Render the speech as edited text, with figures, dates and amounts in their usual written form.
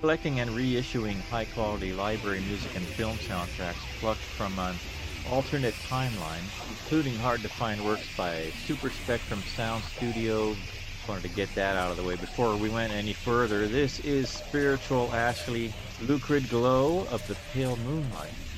Collecting and reissuing high-quality library music and film soundtracks plucked from an alternate timeline, including hard-to-find works by Super Spectrum Sound Studio. Just wanted to get that out of the way before we went any further. This is Spiritual Ashley, Lucrid Glow of the Pale Moonlight.